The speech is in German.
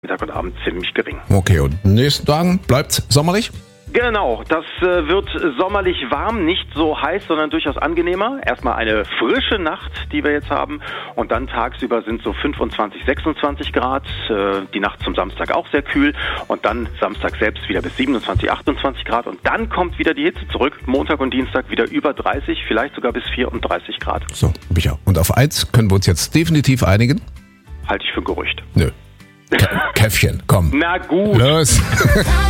Mittag und Abend ziemlich gering. Okay, und in den nächsten Tagen bleibt sommerlich? Genau, das wird sommerlich warm, nicht so heiß, sondern durchaus angenehmer. Erstmal eine frische Nacht, die wir jetzt haben, und dann tagsüber sind so 25, 26 Grad, die Nacht zum Samstag auch sehr kühl und dann Samstag selbst wieder bis 27, 28 Grad und dann kommt wieder die Hitze zurück, Montag und Dienstag wieder über 30, vielleicht sogar bis 34 Grad. So, Micha. Und auf eins können wir uns jetzt definitiv einigen? Halte ich für ein Gerücht. Nö. Käffchen, komm. Na gut. Los.